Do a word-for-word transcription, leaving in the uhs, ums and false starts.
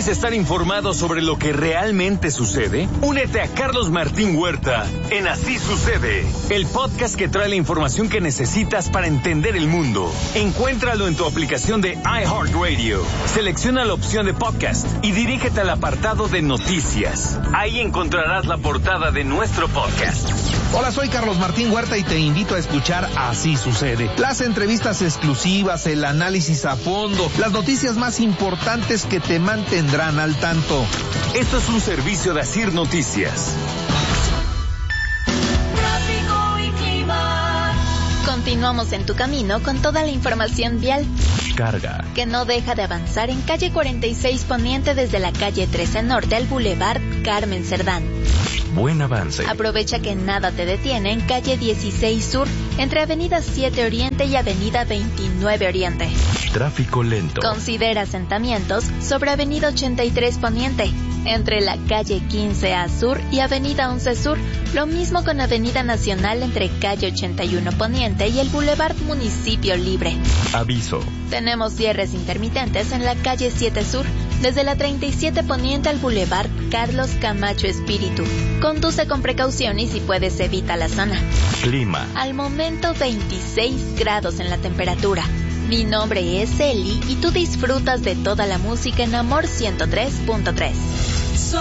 ¿Quieres estar informado sobre lo que realmente sucede? Únete a Carlos Martín Huerta en Así Sucede, el podcast que trae la información que necesitas para entender el mundo. Encuéntralo en tu aplicación de iHeartRadio. Selecciona la opción de podcast y dirígete al apartado de noticias. Ahí encontrarás la portada de nuestro podcast. Hola, soy Carlos Martín Huerta y te invito a escuchar Así Sucede. Las entrevistas exclusivas, el análisis a fondo, las noticias más importantes que te mantendrán al tanto. Esto es un servicio de Asir Noticias. Tráfico y clima. Continuamos en tu camino con toda la información vial. Carga. Que no deja de avanzar en calle cuarenta y seis Poniente desde la calle trece Norte al Boulevard Carmen Cerdán. Buen avance. Aprovecha que nada te detiene en calle dieciséis Sur, entre avenida siete Oriente y avenida veintinueve Oriente. Tráfico lento. Considera asentamientos sobre avenida ochenta y tres Poniente, entre la calle quince A Sur y avenida once Sur, lo mismo con avenida Nacional entre calle ochenta y uno Poniente y el Boulevard Municipio Libre. Aviso. Tenemos cierres intermitentes en la calle siete Sur, desde la treinta y siete Poniente al Boulevard Carlos Camacho Espíritu. Conduce con precaución y si puedes evita la zona. Clima. Al momento veintiséis grados en la temperatura. Mi nombre es Eli y tú disfrutas de toda la música en Amor ciento tres punto tres.